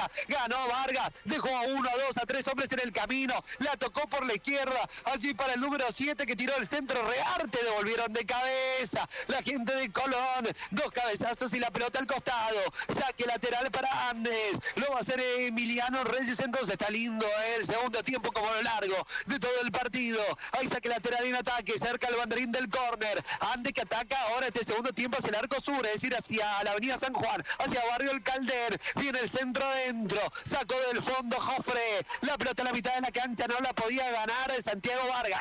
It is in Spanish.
pelota. Ganó Vargas. Dejó a 1, a 2, a 3 hombres en el camino. La tocó por la izquierda. Allí para el número 7 que tiró el centro. Rearte devolvieron de cabeza. La gente de Colón. 2 cabezazos y la pelota al costado. Saque lateral para Andes. Lo va a hacer Emiliano Reyes. Entonces está lindo el segundo tiempo como lo largo de todo el partido. Ahí saque lateral en ataque. Cerca el banderín del córner. Andes que ataca ahora este segundo tiempo hacia el arco sur. Es decir, hacia la avenida San Juan. Hacia Barrio El Calder. Viene el centro adentro. Sacó del fondo Jofre. La pelota a la mitad de la cancha. No la podía ganar Santiago Vargas.